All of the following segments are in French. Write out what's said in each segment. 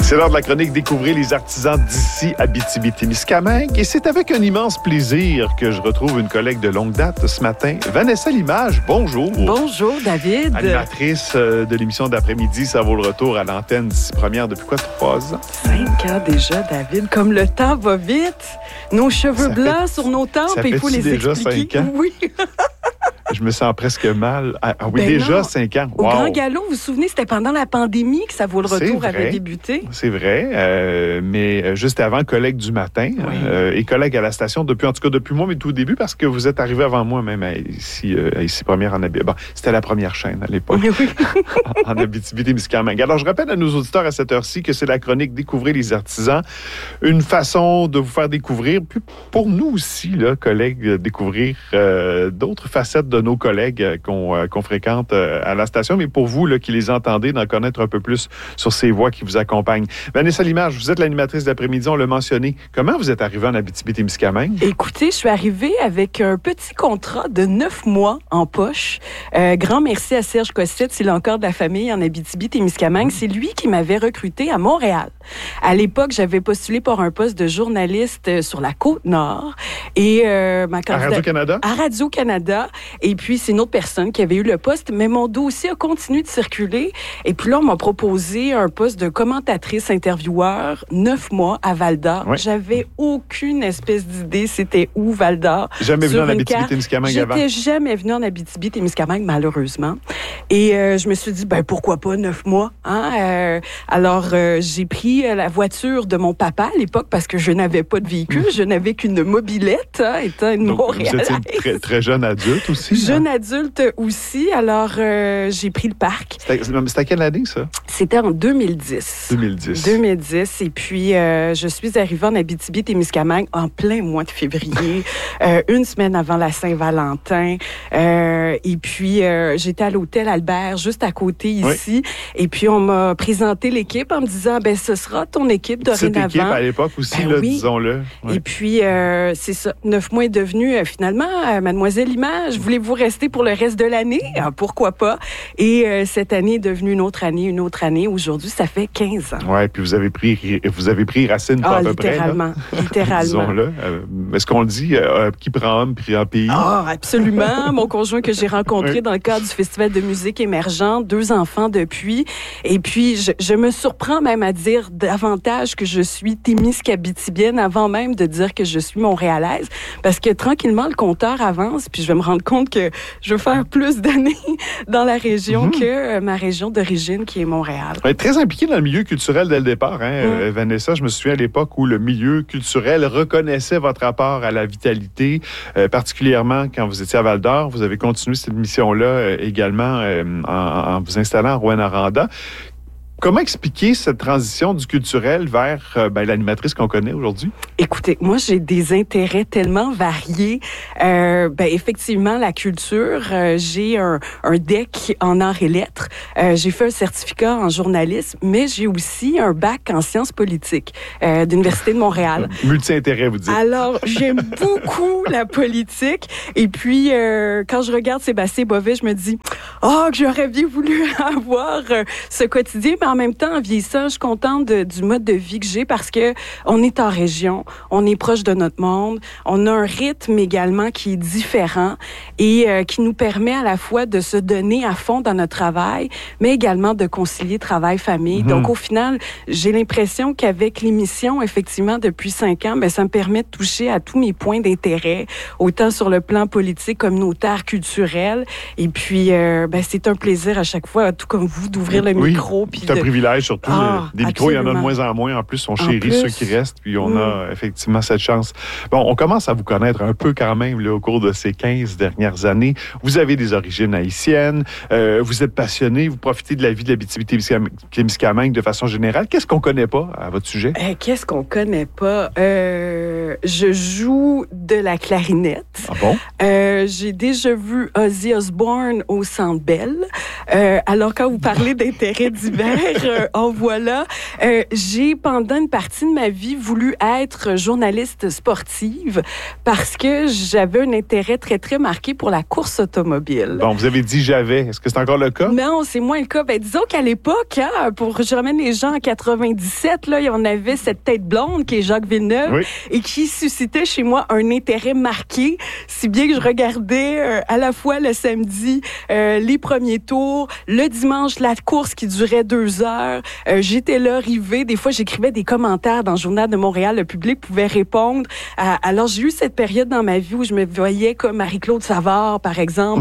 C'est l'heure de la chronique Découvrir les artisans d'ici Abitibi-Témiscamingue. Et c'est avec un immense plaisir que je retrouve une collègue de longue date ce matin, Vanessa Limage. Bonjour. Bonjour, David. Animatrice de l'émission d'après-midi, ça vaut le retour à l'antenne d'ici première depuis quoi, 3 ans? 5 ans déjà, David. Comme le temps va vite. Nos cheveux blancs sur nos tempes, il faut les déjà expliquer. 5 ans? Oui. Je me sens presque mal. Ah oui, Ben déjà non. 5 ans. Au Wow. Grand Galop, vous vous souvenez, c'était pendant la pandémie que ça vaut le retour avait débuté. C'est vrai, mais juste avant, collègue du matin et collègue à la station depuis moi, mais tout au début, parce que vous êtes arrivé avant moi même ici première en Abitibi. Bon, c'était la première chaîne à l'époque. Oui. En Abitibi-Témiscamingue. Alors, je rappelle à nos auditeurs à cette heure-ci que c'est la chronique Découvrir les artisans. Une façon de vous faire découvrir, puis pour nous aussi, là, collègues, découvrir d'autres facettes de nos collègues qu'on fréquente à la station, mais pour vous là, qui les entendez, d'en connaître un peu plus sur ces voix qui vous accompagnent. Vanessa Limage, vous êtes l'animatrice d'après-midi, on l'a mentionné. Comment vous êtes arrivée en Abitibi-Témiscamingue? Écoutez, je suis arrivée avec un petit contrat de 9 mois en poche. Grand merci à Serge Cossette, s'il a encore de la famille en Abitibi-Témiscamingue. C'est lui qui m'avait recrutée à Montréal. À l'époque, j'avais postulé pour un poste de journaliste sur la Côte-Nord. Et ma candidate... À Radio-Canada? À Radio-Canada. Et puis, c'est une autre personne qui avait eu le poste, mais mon dossier a continué de circuler. Et puis là, on m'a proposé un poste de commentatrice intervieweur, 9 mois à Val-d'Or. Oui. J'avais aucune espèce d'idée c'était où Val-d'Or. Jamais venu en Abitibi-Témiscamingue avant? J'étais jamais venue en Abitibi-Témiscamingue, malheureusement. Et je me suis dit, pourquoi pas 9 mois? Hein? Alors, j'ai pris la voiture de mon papa à l'époque parce que je n'avais pas de véhicule. Je n'avais qu'une mobilette, étant une Montréalaise. Vous étiez très jeune adulte aussi? Jeune adulte aussi. Alors, j'ai pris le parc. C'était à quelle année, ça? C'était en 2010. 2010. Et puis, je suis arrivée en Abitibi-Témiscamingue en plein mois de février, une semaine avant la Saint-Valentin. Et puis, j'étais à l'hôtel Albert, juste à côté ici. Oui. Et puis, on m'a présenté l'équipe en me disant, ce sera ton équipe dorénavant. Cette équipe à l'époque aussi, là, oui. disons-le. Oui. Et puis, c'est ça. 9 mois est devenu, finalement, Mademoiselle Limage, voulez-vous rester pour le reste de l'année? Ah, pourquoi pas? Et cette année est devenue une autre année. Aujourd'hui, ça fait 15 ans. Oui, puis vous avez pris racine à peu près. Littéralement. Disons-le. Est-ce qu'on le dit, qui prend homme, prend pays? Ah, absolument. Mon conjoint que j'ai rencontré dans le cadre du Festival de musique émergente, 2 enfants depuis. Et puis, je me surprends même à dire davantage que je suis témiscabitibienne avant même de dire que je suis montréalaise. Parce que tranquillement, le compteur avance, puis je vais me rendre compte que je veux faire plus d'années dans la région que ma région d'origine, qui est Montréal. Très impliquée dans le milieu culturel dès le départ, hein, Vanessa. Je me souviens à l'époque où le milieu culturel reconnaissait votre rapport à la vitalité, particulièrement quand vous étiez à Val-d'Or. Vous avez continué cette mission-là également en vous installant à Rouyn-Noranda. Comment expliquer cette transition du culturel vers l'animatrice qu'on connaît aujourd'hui? Écoutez, moi, j'ai des intérêts tellement variés. Effectivement, la culture, j'ai un DEC en arts et lettres. J'ai fait un certificat en journalisme, mais j'ai aussi un bac en sciences politiques de l'Université de Montréal. Multi-intérêt, vous dites. Alors, j'aime beaucoup la politique. Et puis, quand je regarde Sébastien Bovet, je me dis, que j'aurais bien voulu avoir ce quotidien. Mais en même temps, en vieillissant, je suis contente du mode de vie que j'ai parce que on est en région, on est proche de notre monde, on a un rythme également qui est différent et qui nous permet à la fois de se donner à fond dans notre travail, mais également de concilier travail-famille. Donc, au final, j'ai l'impression qu'avec l'émission, effectivement, depuis 5 ans, ça me permet de toucher à tous mes points d'intérêt, autant sur le plan politique, communautaire, culturel. Et puis, c'est un plaisir à chaque fois, tout comme vous, d'ouvrir le micro. Puis c'est un privilège, surtout. Des micros, il y en a de moins en moins. En plus, on chérit ceux qui restent, puis on a effectivement cette chance. Bon, on commence à vous connaître un peu quand même là, au cours de ces 15 dernières années. Vous avez des origines haïtiennes, vous êtes passionné, vous profitez de la vie de l'Abitibi-Témiscamingue de façon générale. Qu'est-ce qu'on connaît pas à votre sujet? Qu'est-ce qu'on connaît pas? Je joue de la clarinette. Ah bon? J'ai déjà vu Ozzy Osbourne au Centre Bell. Alors, quand vous parlez d'intérêts divers, en voilà. J'ai, pendant une partie de ma vie, voulu être journaliste sportive parce que j'avais un intérêt très, très marqué pour la course automobile. Bon, vous avez dit j'avais. Est-ce que c'est encore le cas? Non, c'est moins le cas. Ben, disons qu'à l'époque, je ramène les gens en 97, là, on avait cette tête blonde qui est Jacques Villeneuve et qui suscitait chez moi un intérêt marqué, si bien que je regardais à la fois le samedi les premiers tours, le dimanche la course qui durait 2 heures. J'étais là, rivée. Des fois, j'écrivais des commentaires dans le Journal de Montréal. Le public pouvait répondre. Alors, j'ai eu cette période dans ma vie où je me voyais comme Marie-Claude Savard, par exemple.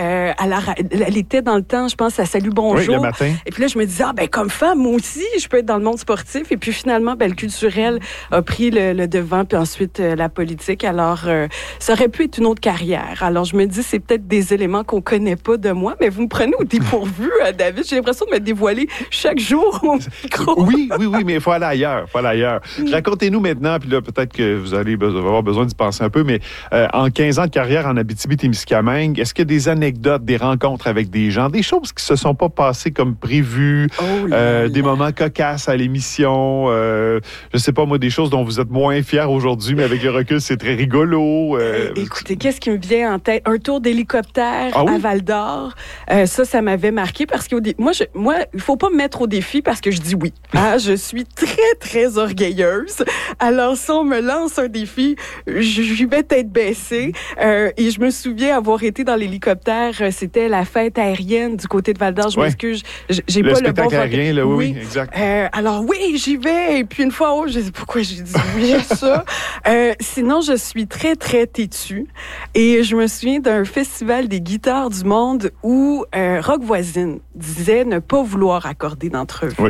Elle était dans le temps, je pense, à Salut Bonjour. Oui, le matin. Et puis là, je me disais, comme femme, moi aussi, je peux être dans le monde sportif. Et puis finalement, le culturel a pris le devant, puis ensuite la politique. Alors, ça aurait pu être une autre carrière. Alors, je me dis, c'est peut-être des éléments qu'on connaît pas de moi, mais vous me prenez au dépourvu, David. J'ai l'impression de me dévoiler chaque jour au micro. Oui, mais il faut aller ailleurs. Racontez-nous maintenant, puis là, peut-être que vous allez avoir besoin d'y penser un peu, mais en 15 ans de carrière en Abitibi-Témiscamingue, est-ce qu'il y a des anecdotes, des rencontres avec des gens, des choses qui se sont pas passées comme prévu, des moments cocasses à l'émission, je sais pas moi, des choses dont vous êtes moins fiers aujourd'hui, mais avec le recul, c'est très rigolo. Écoutez, qu'est-ce qui me vient en tête? Un tour d'hélicoptère à Val-d'Or. Ça m'avait marqué parce que moi, il faut pas me mettre au défi parce que je dis oui. Je suis très, très orgueilleuse. Alors, si on me lance un défi, j'y vais tête baissée. Et je me souviens avoir été dans l'hélicoptère. C'était la fête aérienne du côté de Val-d'Or. Je m'excuse, j'ai pas le bon aérien, là, oui, exact. Alors, oui, j'y vais. Et puis, une fois, je sais pourquoi j'ai dit oui à ça. Sinon, je suis très, très têtue. Et je me souviens d'un festival des guitares du monde où Rock Voisine disait ne pas vouloir accorder d'entrevue. Oui.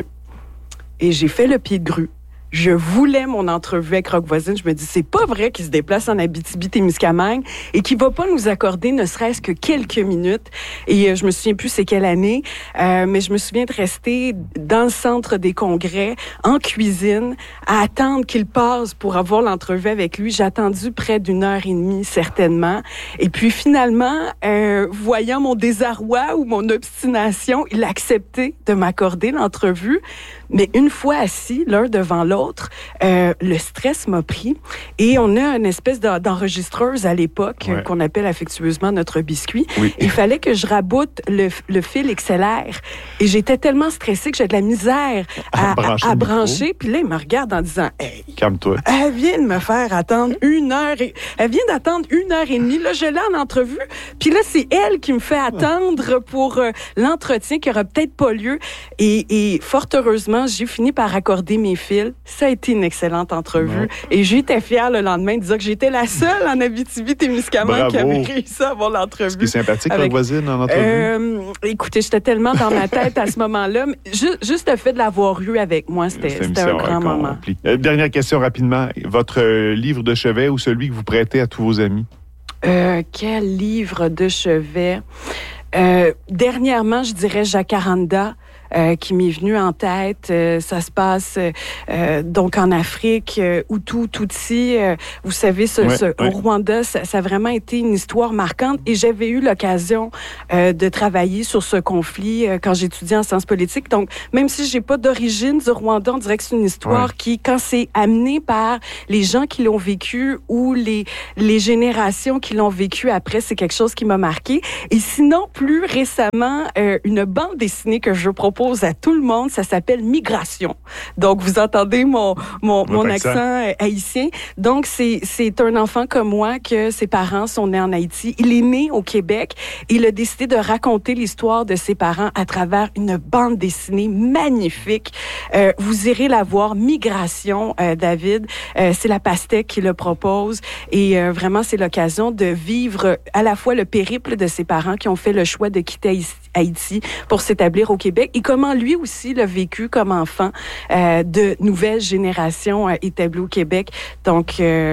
Et j'ai fait le pied de grue. Je voulais mon entrevue avec Rock Voisine. Je me dis, c'est pas vrai qu'il se déplace en Abitibi-Témiscamingue et qu'il va pas nous accorder ne serait-ce que quelques minutes. Et je me souviens plus c'est quelle année, mais je me souviens de rester dans le centre des congrès, en cuisine, à attendre qu'il passe pour avoir l'entrevue avec lui. J'ai attendu près d'1h30, certainement. Et puis finalement, voyant mon désarroi ou mon obstination, il a accepté de m'accorder l'entrevue. Mais une fois assis, l'un devant l'autre, le stress m'a pris. Et on a une espèce d'enregistreuse à l'époque qu'on appelle affectueusement notre biscuit. Oui. Il fallait que je raboute le fil XLR. Et j'étais tellement stressée que j'ai de la misère à brancher. Puis là, il me regarde en disant, « Hey, calme-toi. Elle vient de me faire attendre 1 heure. Elle vient d'attendre 1h30. Là, je l'ai en entrevue. Puis là, c'est elle qui me fait attendre pour l'entretien qui aura peut-être pas lieu. Et fort heureusement, j'ai fini par accorder mes fils. Ça a été une excellente entrevue. Et j'étais fière le lendemain de dire que j'étais la seule en Abitibi-Témiscamingue qui avait réussi à avoir l'entrevue. Ce qui est sympathique, Rock Voisine, en entrevue? Écoutez, j'étais tellement dans ma tête à ce moment-là. Juste le fait de l'avoir eu avec moi, c'était un grand moment. Dernière question rapidement. Votre livre de chevet ou celui que vous prêtez à tous vos amis? Quel livre de chevet? Dernièrement, je dirais Jacaranda. Qui m'est venu en tête. Ça se passe donc en Afrique, Hutu, Tutsi. Vous savez, au Rwanda, ça a vraiment été une histoire marquante. Et j'avais eu l'occasion de travailler sur ce conflit quand j'étudiais en sciences politiques. Donc, même si j'ai pas d'origine du Rwanda, on dirait que c'est une histoire qui, quand c'est amené par les gens qui l'ont vécu ou les générations qui l'ont vécu après, c'est quelque chose qui m'a marqué. Et sinon, plus récemment, une bande dessinée que je propose à tout le monde, ça s'appelle Migration. Donc, vous entendez mon accent haïtien. Donc, c'est un enfant comme moi que ses parents sont nés en Haïti. Il est né au Québec et il a décidé de raconter l'histoire de ses parents à travers une bande dessinée magnifique. Vous irez la voir, Migration, David. C'est la Pastèque qui le propose et vraiment, c'est l'occasion de vivre à la fois le périple de ses parents qui ont fait le choix de quitter Haïti pour s'établir au Québec et comment lui aussi l'a vécu comme enfant de nouvelles générations établies au Québec. Donc,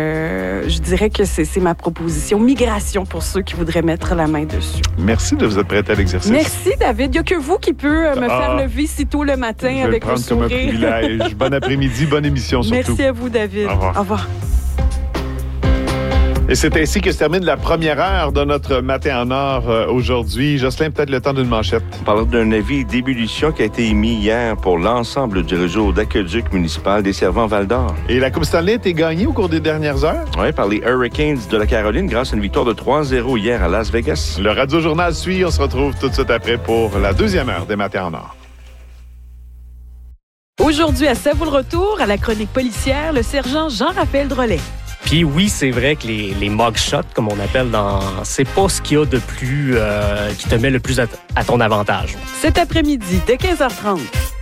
je dirais que c'est ma proposition. Migration pour ceux qui voudraient mettre la main dessus. Merci de vous être prêté à l'exercice. Merci, David. Il n'y a que vous qui peut me faire lever si tôt le matin avec le sourire. Je vais le prendre comme un privilège. Bon après-midi, bonne émission surtout. Merci à vous, David. Au revoir. Au revoir. Et c'est ainsi que se termine la première heure de notre Matin en or aujourd'hui. Jocelyn, peut-être le temps d'une manchette. On parle d'un avis d'ébullition qui a été émis hier pour l'ensemble du réseau d'aqueduc municipal desservant Val-d'Or. Et la Coupe Stanley a été gagnée au cours des dernières heures? Oui, par les Hurricanes de la Caroline grâce à une victoire de 3-0 hier à Las Vegas. Le Radio-Journal suit. On se retrouve tout de suite après pour la deuxième heure des Matins en or. Aujourd'hui, à Ça vaut le retour, à la chronique policière, le sergent Jean-Raphaël Drolet. Puis oui, c'est vrai que les mugshots, comme on appelle c'est pas ce qu'il y a de plus qui te met le plus à ton avantage. Cet après-midi, dès 15h30.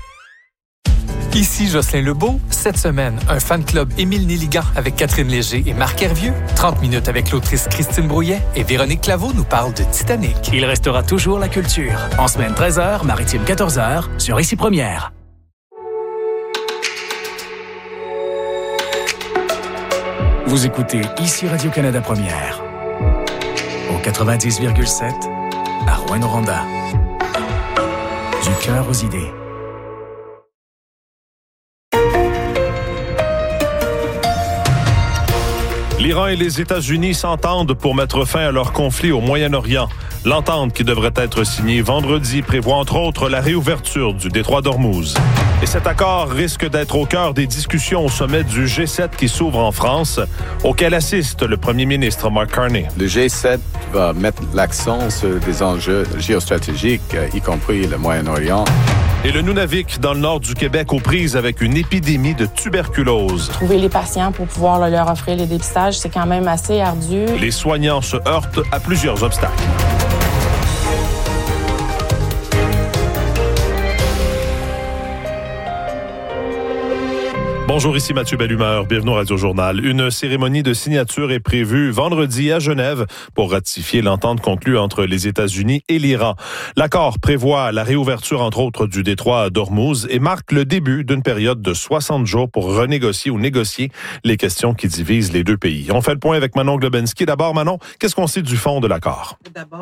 Ici Jocelyn Lebeau. Cette semaine, un fan club Émile Néligan avec Catherine Léger et Marc Hervieux. 30 minutes avec l'autrice Christine Brouillet et Véronique Claveau nous parle de Titanic. Il restera toujours la culture. En semaine 13h, maritime 14h, sur Ici Première. Vous écoutez Ici Radio-Canada Première. Au 90,7 à Rouyn-Noranda. Du cœur aux idées. L'Iran et les États-Unis s'entendent pour mettre fin à leur conflit au Moyen-Orient. L'entente qui devrait être signée vendredi prévoit entre autres la réouverture du détroit d'Ormuz. Et cet accord risque d'être au cœur des discussions au sommet du G7 qui s'ouvre en France, auquel assiste le premier ministre Mark Carney. Le G7 va mettre l'accent sur des enjeux géostratégiques, y compris le Moyen-Orient. Et le Nunavik, dans le nord du Québec, aux prises avec une épidémie de tuberculose. Trouver les patients pour pouvoir leur offrir les dépistages, c'est quand même assez ardu. Les soignants se heurtent à plusieurs obstacles. Bonjour, ici Mathieu Bellumeur. Bienvenue au Radio-Journal. Une cérémonie de signature est prévue vendredi à Genève pour ratifier l'entente conclue entre les États-Unis et l'Iran. L'accord prévoit la réouverture, entre autres, du détroit d'Ormuz et marque le début d'une période de 60 jours pour renégocier ou négocier les questions qui divisent les deux pays. On fait le point avec Manon Globensky. D'abord, Manon, qu'est-ce qu'on sait du fond de l'accord?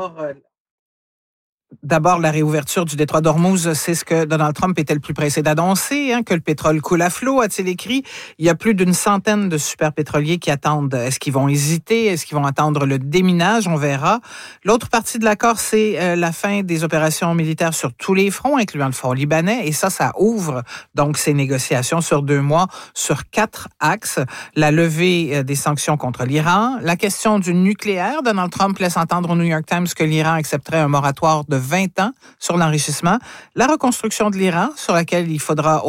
D'abord, la réouverture du détroit d'Ormuz, c'est ce que Donald Trump était le plus pressé d'annoncer, que le pétrole coule à flot, a-t-il écrit. Il y a plus d'une centaine de superpétroliers qui attendent. Est-ce qu'ils vont hésiter? Est-ce qu'ils vont attendre le déminage? On verra. L'autre partie de l'accord, c'est la fin des opérations militaires sur tous les fronts, incluant le front libanais. Et ça ouvre donc ces négociations sur 2 mois, sur 4 axes. La levée des sanctions contre l'Iran, la question du nucléaire. Donald Trump laisse entendre au New York Times que l'Iran accepterait un moratoire de 20 ans sur l'enrichissement, la reconstruction de l'Iran, sur laquelle il faudrait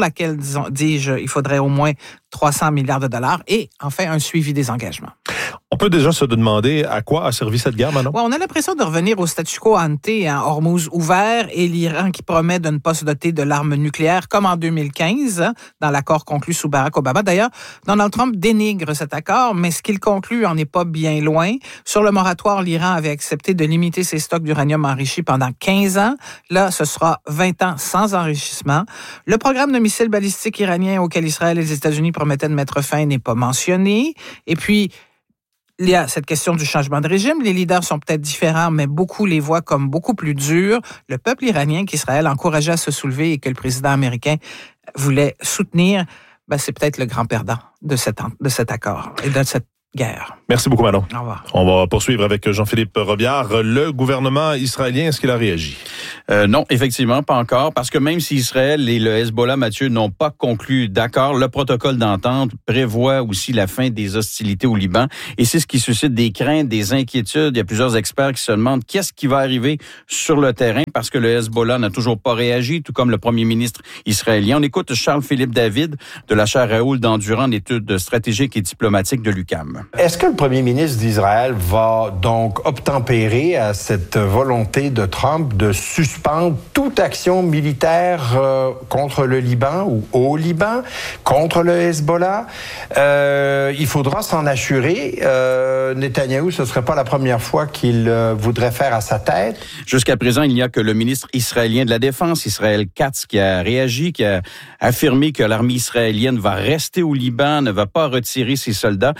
au moins 300 milliards de dollars et enfin un suivi des engagements. On peut déjà se demander à quoi a servi cette guerre, Manon? Ouais, on a l'impression de revenir au statu quo ante, Hormuz ouvert et l'Iran qui promet de ne pas se doter de l'arme nucléaire comme en 2015, dans l'accord conclu sous Barack Obama. D'ailleurs, Donald Trump dénigre cet accord, mais ce qu'il conclut en est pas bien loin. Sur le moratoire, l'Iran avait accepté de limiter ses stocks d'uranium enrichi pendant 15 ans. Là, ce sera 20 ans sans enrichissement. Le programme de missiles balistiques iranien auquel Israël et les États-Unis promettaient de mettre fin n'est pas mentionné. Et puis, il y a cette question du changement de régime. Les leaders sont peut-être différents, mais beaucoup les voient comme beaucoup plus durs. Le peuple iranien qu'Israël encourageait à se soulever et que le président américain voulait soutenir, c'est peut-être le grand perdant de cet accord et de cette guerre. Merci beaucoup, Manon. Au revoir. On va poursuivre avec Jean-Philippe Robillard. Le gouvernement israélien, est-ce qu'il a réagi? Non, effectivement, pas encore, parce que même si Israël et le Hezbollah, Mathieu, n'ont pas conclu d'accord, le protocole d'entente prévoit aussi la fin des hostilités au Liban, et c'est ce qui suscite des craintes, des inquiétudes. Il y a plusieurs experts qui se demandent qu'est-ce qui va arriver sur le terrain, parce que le Hezbollah n'a toujours pas réagi, tout comme le premier ministre israélien. On écoute Charles-Philippe David de la chaire Raoul Dandurand en études stratégiques et diplomatiques de l'UQAM. Est-ce que le premier ministre d'Israël va donc obtempérer à cette volonté de Trump de suspendre toute action militaire contre le Liban ou au Liban, contre le Hezbollah? Il faudra s'en assurer. Netanyahou, ce ne serait pas la première fois qu'il voudrait faire à sa tête. Jusqu'à présent, il n'y a que le ministre israélien de la Défense, Israël Katz, qui a réagi, qui a affirmé que l'armée israélienne va rester au Liban, ne va pas retirer ses soldats. Il y a d'ailleurs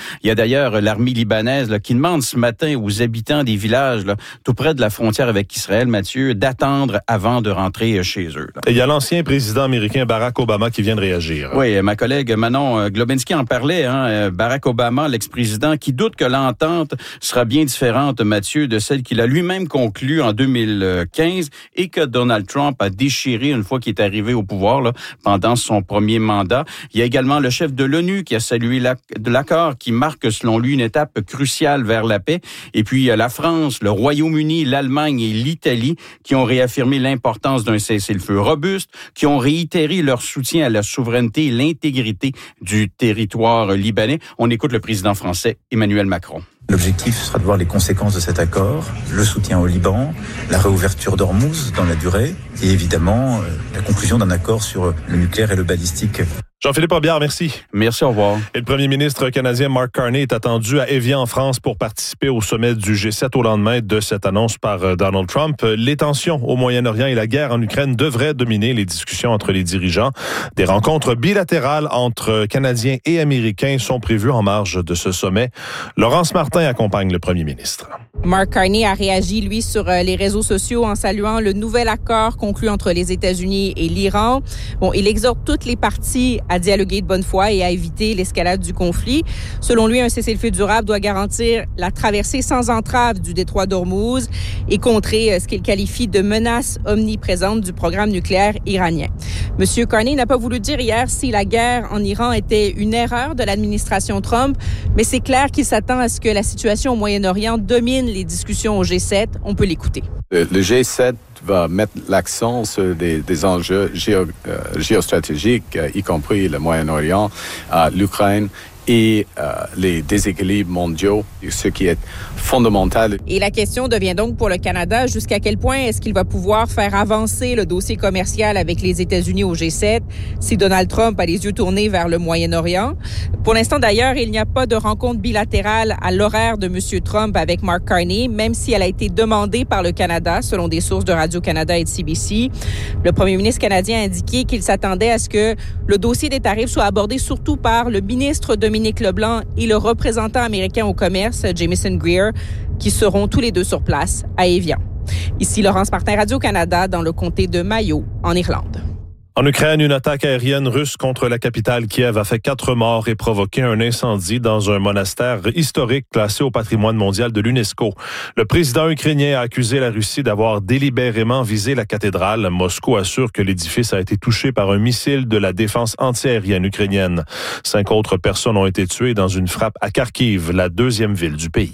d'ailleurs l'armée libanaise là, qui demande ce matin aux habitants des villages là, tout près de la frontière avec Israël, Mathieu, d'attendre avant de rentrer chez eux. Là. Et il y a l'ancien président américain Barack Obama qui vient de réagir. Oui, ma collègue Manon Globinski en parlait. Barack Obama, l'ex-président, qui doute que l'entente sera bien différente, Mathieu, de celle qu'il a lui-même conclue en 2015 et que Donald Trump a déchiré une fois qu'il est arrivé au pouvoir là, pendant son premier mandat. Il y a également le chef de l'ONU qui a salué l'accord qui marque, selon lui, une étape cruciale vers la paix. Et puis, il y a la France, le Royaume-Uni, l'Allemagne et l'Italie qui ont réaffirmé l'importance d'un cessez-le-feu robuste, qui ont réitéré leur soutien à la souveraineté et l'intégrité du territoire libanais. On écoute le président français Emmanuel Macron. L'objectif sera de voir les conséquences de cet accord, le soutien au Liban, la réouverture d'Ormuz dans la durée et évidemment la conclusion d'un accord sur le nucléaire et le balistique. Jean-Philippe Robillard, merci. Merci, au revoir. Et le premier ministre canadien Mark Carney est attendu à Évian, en France, pour participer au sommet du G7 au lendemain de cette annonce par Donald Trump. Les tensions au Moyen-Orient et la guerre en Ukraine devraient dominer les discussions entre les dirigeants. Des rencontres bilatérales entre Canadiens et Américains sont prévues en marge de ce sommet. Laurence Martin accompagne le premier ministre. Mark Carney a réagi, lui, sur les réseaux sociaux en saluant le nouvel accord conclu entre les États-Unis et l'Iran. Bon, il exhorte toutes les parties à dialoguer de bonne foi et à éviter l'escalade du conflit. Selon lui, un cessez-le-feu durable doit garantir la traversée sans entrave du détroit d'Ormuz et contrer ce qu'il qualifie de menace omniprésente du programme nucléaire iranien. Monsieur Carney n'a pas voulu dire hier si la guerre en Iran était une erreur de l'administration Trump, mais c'est clair qu'il s'attend à ce que la situation au Moyen-Orient domine les discussions au G7. On peut l'écouter. Le G7 va mettre l'accent sur des enjeux géostratégiques, y compris le Moyen-Orient, l'Ukraine et les déséquilibres mondiaux, ce qui est fondamental. Et la question devient donc pour le Canada, jusqu'à quel point est-ce qu'il va pouvoir faire avancer le dossier commercial avec les États-Unis au G7 si Donald Trump a les yeux tournés vers le Moyen-Orient? Pour l'instant, d'ailleurs, il n'y a pas de rencontre bilatérale à l'horaire de M. Trump avec Mark Carney, même si elle a été demandée par le Canada, selon des sources de Radio-Canada et de CBC. Le premier ministre canadien a indiqué qu'il s'attendait à ce que le dossier des tarifs soit abordé surtout par le ministre Dominique Leblanc et le représentant américain au commerce, Jamieson Greer, qui seront tous les deux sur place à Évian. Ici Laurence Martin, Radio-Canada, dans le comté de Mayo, en Irlande. En Ukraine, une attaque aérienne russe contre la capitale Kiev a fait 4 morts et provoqué un incendie dans un monastère historique classé au patrimoine mondial de l'UNESCO. Le président ukrainien a accusé la Russie d'avoir délibérément visé la cathédrale. Moscou assure que l'édifice a été touché par un missile de la défense antiaérienne ukrainienne. 5 autres personnes ont été tuées dans une frappe à Kharkiv, la 2e ville du pays.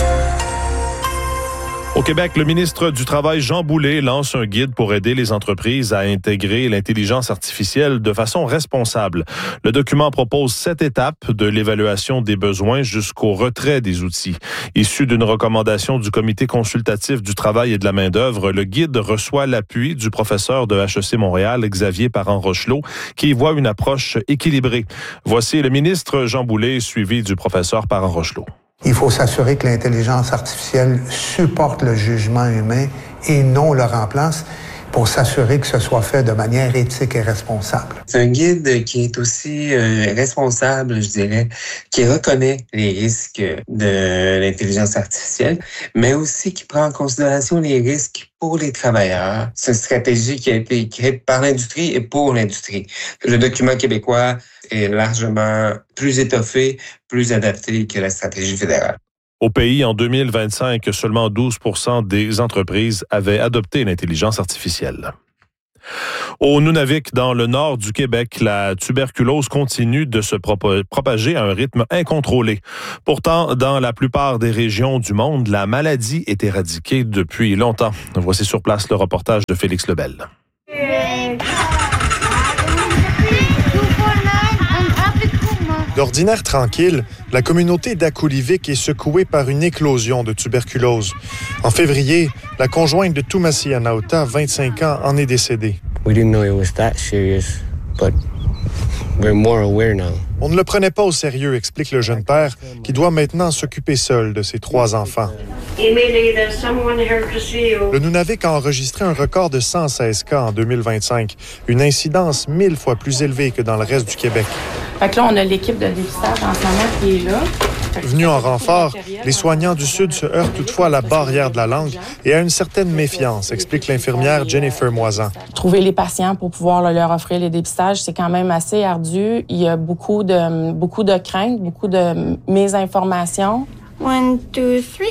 Au Québec, le ministre du Travail, Jean Boulet, lance un guide pour aider les entreprises à intégrer l'intelligence artificielle de façon responsable. Le document propose 7 étapes de l'évaluation des besoins jusqu'au retrait des outils. Issu d'une recommandation du Comité consultatif du travail et de la main-d'œuvre, le guide reçoit l'appui du professeur de HEC Montréal, Xavier Parent-Rochelot, qui voit une approche équilibrée. Voici le ministre Jean Boulet, suivi du professeur Parent-Rochelot. Il faut s'assurer que l'intelligence artificielle supporte le jugement humain et non le remplace pour s'assurer que ce soit fait de manière éthique et responsable. C'est un guide qui est aussi responsable, je dirais, qui reconnaît les risques de l'intelligence artificielle, mais aussi qui prend en considération les risques pour les travailleurs. C'est une stratégie qui a été écrite par l'industrie et pour l'industrie. Le document québécois est largement plus étoffé, plus adapté que la stratégie fédérale. Au pays, en 2025, seulement 12% des entreprises avaient adopté l'intelligence artificielle. Au Nunavik, dans le nord du Québec, la tuberculose continue de se propager à un rythme incontrôlé. Pourtant, dans la plupart des régions du monde, la maladie est éradiquée depuis longtemps. Voici sur place le reportage de Félix Lebel. D'ordinaire tranquille, la communauté d'Akulivik est secouée par une éclosion de tuberculose. En février, la conjointe de Tumasi Anaota, 25 ans, en est décédée. We didn't know it was that serious, but we're more aware now. On ne le prenait pas au sérieux, explique le jeune père, qui doit maintenant s'occuper seul de ses 3 enfants. Le Nunavik a enregistré un record de 116 cas en 2025, une incidence 1000 fois plus élevée que dans le reste du Québec. Fait que là, on a l'équipe de dépistage en ce moment qui est là. Venus en renfort, les soignants du Sud se heurtent toutefois à la barrière de la langue et à une certaine méfiance, explique l'infirmière Jennifer Moisan. Trouver les patients pour pouvoir leur offrir les dépistages, c'est quand même assez ardu. Il y a beaucoup de craintes, beaucoup de mésinformations. 1, 2, 3.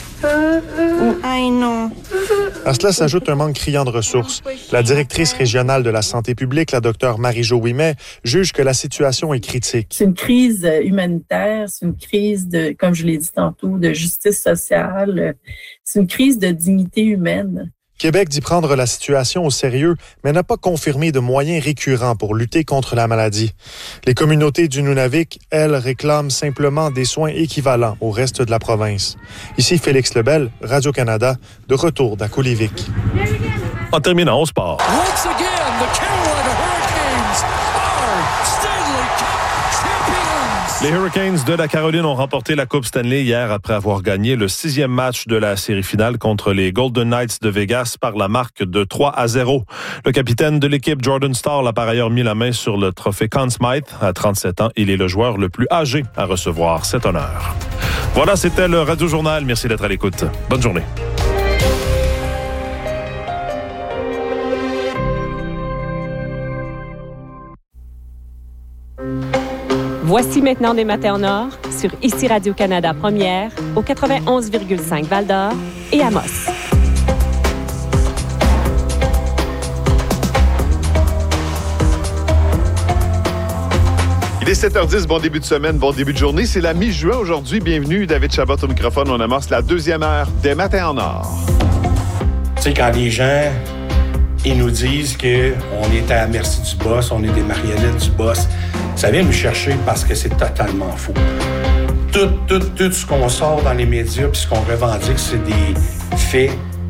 I know. À cela s'ajoute un manque criant de ressources. La directrice régionale de la santé publique, la Dr Marie-Jo Ouimet, juge que la situation est critique. C'est une crise humanitaire, c'est une crise de, comme je l'ai dit tantôt, de justice sociale. C'est une crise de dignité humaine. Québec dit prendre la situation au sérieux, mais n'a pas confirmé de moyens récurrents pour lutter contre la maladie. Les communautés du Nunavik, elles, réclament simplement des soins équivalents au reste de la province. Ici Félix Lebel, Radio-Canada, de retour d'Akulivik. En terminant au sport. Once again, the Carolina Hurricanes are Stanley Cup champions. Les Hurricanes de la Caroline ont remporté la Coupe Stanley hier après avoir gagné le 6e match de la série finale contre les Golden Knights de Vegas par la marque de 3-0. Le capitaine de l'équipe, Jordan Staal, a par ailleurs mis la main sur le trophée Conn Smythe. À 37 ans, il est le joueur le plus âgé à recevoir cet honneur. Voilà, c'était le Radio Journal. Merci d'être à l'écoute. Bonne journée. Voici maintenant des matins en or sur ici Radio-Canada Première au 91,5 Val-d'Or et Amos. Il est 7h10, bon début de semaine, bon début de journée. C'est la mi-juin aujourd'hui. Bienvenue, David Chabot au microphone. On amorce la deuxième heure des matins en or. Tu sais, quand les gens, ils nous disent qu'on est à la merci du boss, on est des marionnettes du boss, ça vient nous chercher parce que c'est totalement faux. Tout ce qu'on sort dans les médias puis ce qu'on revendique, c'est des faits.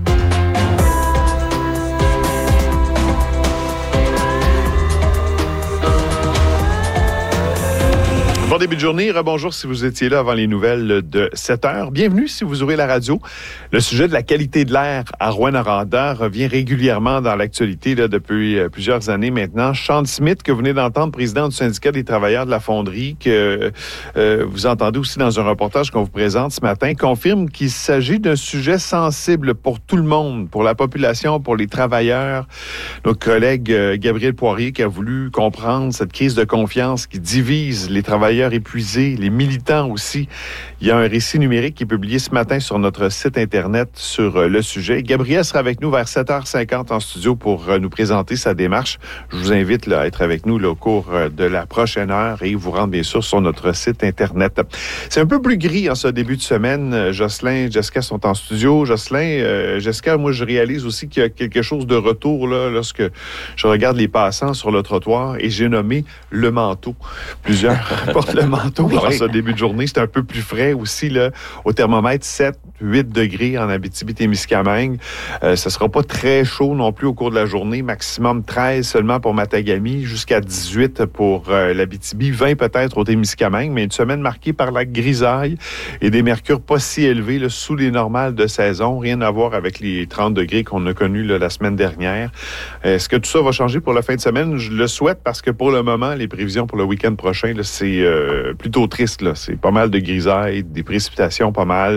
Bon début de journée, rebonjour si vous étiez là avant les nouvelles de 7 heures. Bienvenue si vous ouvrez la radio. Le sujet de la qualité de l'air à Rouyn-Noranda revient régulièrement dans l'actualité là, depuis plusieurs années maintenant. Sean Smith, que vous venez d'entendre, président du syndicat des travailleurs de la fonderie, que vous entendez aussi dans un reportage qu'on vous présente ce matin, confirme qu'il s'agit d'un sujet sensible pour tout le monde, pour la population, pour les travailleurs. Notre collègue Gabriel Poirier qui a voulu comprendre cette crise de confiance qui divise les travailleurs épuisés, les militants aussi. Il y a un récit numérique qui est publié ce matin sur notre site Internet sur le sujet. Gabriel sera avec nous vers 7h50 en studio pour nous présenter sa démarche. Je vous invite là, à être avec nous là, au cours de la prochaine heure et vous rendre bien sûr sur notre site Internet. C'est un peu plus gris en ce début de semaine. Jocelyn et Jessica sont en studio. Jocelyn, Jessica, moi je réalise aussi qu'il y a quelque chose de retour là, lorsque je regarde les passants sur le trottoir et j'ai nommé le manteau. Plusieurs portent le manteau en ce début de journée. C'est un peu plus frais aussi, là, au thermomètre, 7, 8 degrés en Abitibi-Témiscamingue. Ce sera pas très chaud non plus au cours de la journée. Maximum 13 seulement pour Matagami, jusqu'à 18 pour l'Abitibi, 20 peut-être au Témiscamingue, mais une semaine marquée par la grisaille et des mercures pas si élevés, là, sous les normales de saison. Rien à voir avec les 30 degrés qu'on a connus là, la semaine dernière. Est-ce que tout ça va changer pour la fin de semaine? Je le souhaite parce que pour le moment, les prévisions pour le week-end prochain, là, c'est plutôt triste. Là. C'est pas mal de grisailles, des précipitations pas mal,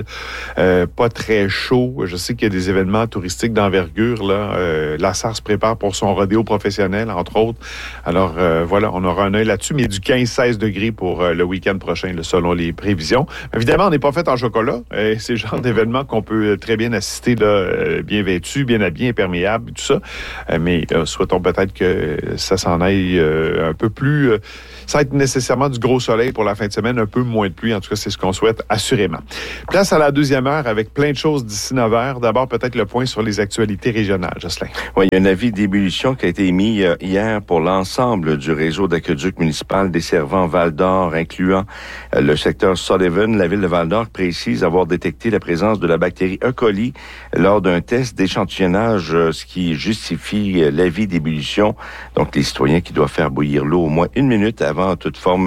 pas très chaud. Je sais qu'il y a des événements touristiques d'envergure. Là. La SAR se prépare pour son rodéo professionnel, entre autres. Alors voilà, on aura un œil là-dessus, mais du 15-16 degrés pour le week-end prochain, là, selon les prévisions. Évidemment, on n'est pas fait en chocolat. C'est le genre d'événement qu'on peut très bien assister, là, bien vêtu, bien habillé, imperméable, tout ça. Mais souhaitons peut-être que ça s'en aille un peu plus... ça va être nécessairement du gros soleil pour la fin de semaine, un peu moins de pluie. En tout cas, c'est ce qu'on souhaite assurément. Place à la deuxième heure avec plein de choses d'ici 9 heures. D'abord, peut-être le point sur les actualités régionales. Jocelyn. Oui, il y a un avis d'ébullition qui a été émis hier pour l'ensemble du réseau d'aqueduc municipal desservant Val-d'Or, incluant le secteur Sullivan. La ville de Val-d'Or précise avoir détecté la présence de la bactérie E. coli lors d'un test d'échantillonnage, ce qui justifie l'avis d'ébullition. Donc, les citoyens qui doivent faire bouillir l'eau au moins 1 minute avant toute forme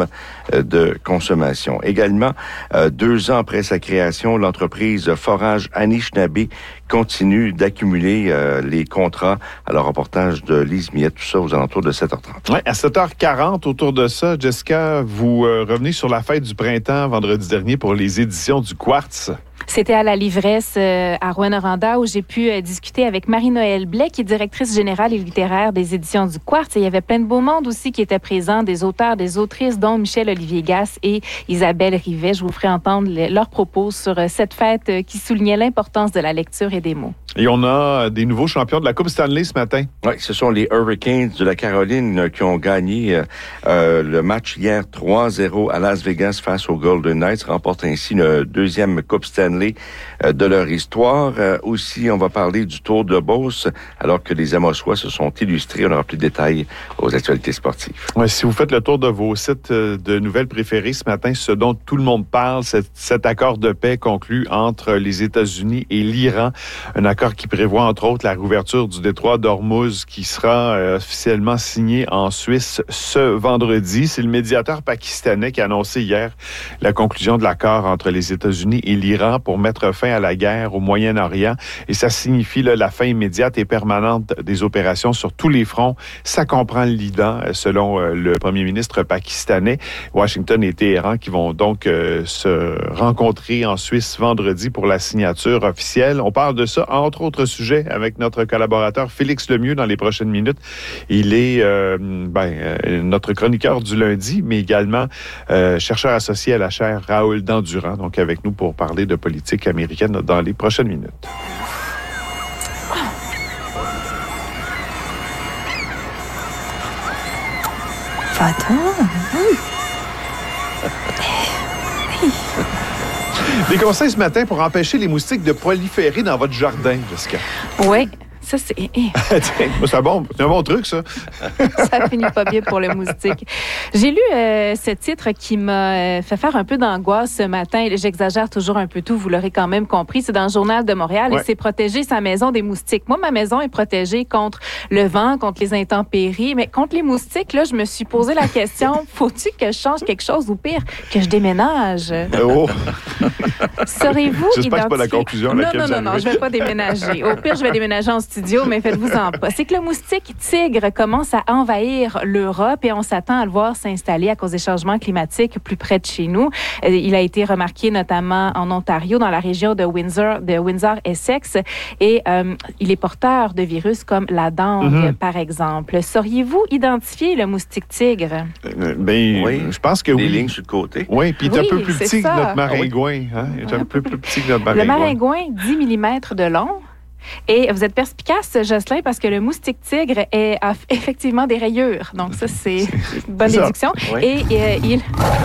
de consommation. Également, 2 ans après sa création, l'entreprise Forage Anishinaabe continue d'accumuler les contrats. Alors, reportage de Lise Miette, tout ça aux alentours de 7h30. Ouais, à 7h40, autour de ça, Jessica, vous revenez sur la fête du printemps vendredi dernier pour les éditions du Quartz. C'était à la Livresse à Rouyn-Noranda où j'ai pu discuter avec Marie-Noëlle Blais, qui est directrice générale et littéraire des éditions du Quartz. Et il y avait plein de beau monde aussi qui étaient présents, des auteurs, des autrices, dont Michel-Olivier Gasse et Isabelle Rivet. Je vous ferai entendre leurs propos sur cette fête qui soulignait l'importance de la lecture et des mots. Et on a des nouveaux champions de la Coupe Stanley ce matin. Oui, ce sont les Hurricanes de la Caroline qui ont gagné le match hier 3-0 à Las Vegas face aux Golden Knights, remportent ainsi le 2e Coupe Stanley de leur histoire. Aussi, on va parler du Tour de Beauce, alors que les Amossois se sont illustrés. On aura plus de détails aux actualités sportives. Ouais, si vous faites le tour de vos sites de nouvelles préférés ce matin, ce dont tout le monde parle, c'est cet accord de paix conclu entre les États-Unis et l'Iran. Un accord qui prévoit, entre autres, la réouverture du détroit d'Ormuz qui sera officiellement signé en Suisse ce vendredi. C'est le médiateur pakistanais qui a annoncé hier la conclusion de l'accord entre les États-Unis et l'Iran pour mettre fin à la guerre au Moyen-Orient. Et ça signifie la fin immédiate et permanente des opérations sur tous les fronts. Ça comprend le Liban, selon le premier ministre pakistanais. Washington et Téhéran qui vont donc se rencontrer en Suisse vendredi pour la signature officielle. On parle de ça, entre autres sujets, avec notre collaborateur Félix Lemieux dans les prochaines minutes. Il est notre chroniqueur du lundi, mais également chercheur associé à la chaire Raoul Dandurand, donc avec nous pour parler de politique américaine dans les prochaines minutes. Des conseils ce matin pour empêcher les moustiques de proliférer dans votre jardin, Jessica. Oui. Ça, c'est... C'est un bon truc, ça. Ça finit pas bien pour le moustique. J'ai lu ce titre qui m'a fait faire un peu d'angoisse ce matin. J'exagère toujours un peu tout, vous l'aurez quand même compris. C'est dans le Journal de Montréal et c'est protéger sa maison des moustiques. Moi, ma maison est protégée contre le vent, contre les intempéries, mais contre les moustiques, là, je me suis posé la question, faut-il que je change quelque chose ou pire, que je déménage? Saurez-vous J'espère que c'est pas la conclusion à laquelle Non, je vais pas déménager. Au pire, je vais déménager en studio, mais faites-vous-en pas. C'est que le moustique tigre commence à envahir l'Europe et on s'attend à le voir s'installer à cause des changements climatiques plus près de chez nous. Il a été remarqué notamment en Ontario, dans la région de Windsor-Essex, et il est porteur de virus comme la dengue, par exemple. Sauriez-vous identifier le moustique tigre? Oui, je pense que oui. Des lignes sur le côté. Oui, puis il est un peu plus petit que notre maringouin. Hein? Il est un peu plus petit que notre maringouin. Le maringouin, 10 mm de long. Et vous êtes perspicace, Jocelyn, parce que le moustique tigre a effectivement des rayures. Donc ça, c'est une bonne déduction. Oui. Et il...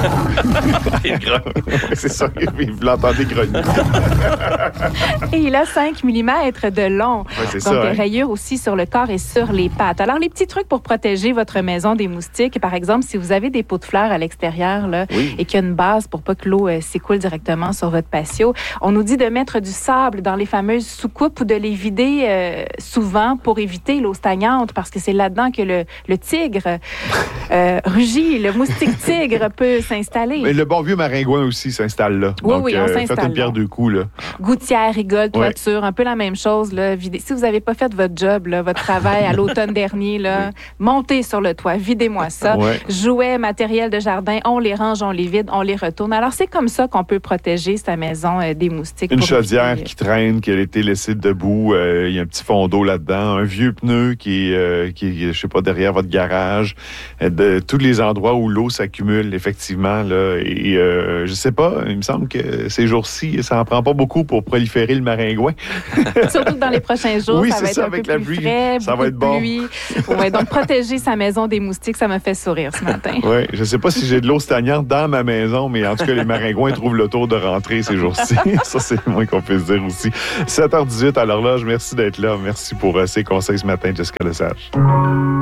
C'est ça, vous l'entendez grogner. Et il a 5 mm de long. Ouais, c'est donc, ça, rayures aussi sur le corps et sur les pattes. Alors, les petits trucs pour protéger votre maison des moustiques, par exemple, si vous avez des pots de fleurs à l'extérieur là, et qu'il y a une base pour pas que l'eau s'écoule directement sur votre patio, on nous dit de mettre du sable dans les fameuses soucoupes ou de les vider souvent pour éviter l'eau stagnante, parce que c'est là-dedans que le tigre rugit, le moustique tigre peut s'installer. Mais le bon vieux maringouin aussi s'installe là. Oui, donc, on s'installe faites une pierre deux coups, là. Gouttière, rigole, toiture, un peu la même chose. Là, si vous n'avez pas fait votre job, là, votre travail à l'automne dernier, là, montez sur le toit, videz-moi ça. Jouets, matériel de jardin, on les range, on les vide, on les retourne. Alors, c'est comme ça qu'on peut protéger sa maison des moustiques. Une chaudière qui traîne, qui a été laissée debout, il y a un petit fond d'eau là-dedans, un vieux pneu qui est, je sais pas, derrière votre garage, de tous les endroits où l'eau s'accumule, effectivement, là, et je sais pas, il me semble que ces jours-ci, ça en prend pas beaucoup pour proliférer le maringouin. Surtout que dans les prochains jours, ça va être un avec peu la plus pluie, frais, ça va être bon. Ouais, donc, protéger sa maison des moustiques, ça m'a fait sourire ce matin. Oui, je sais pas si j'ai de l'eau stagnante dans ma maison, mais en tout cas, les maringouins trouvent le tour de rentrer ces jours-ci. Ça, c'est le moins qu'on puisse dire aussi. 7h18 à l'horloge, merci d'être là. Merci pour ces conseils ce matin, Jessica Lesage.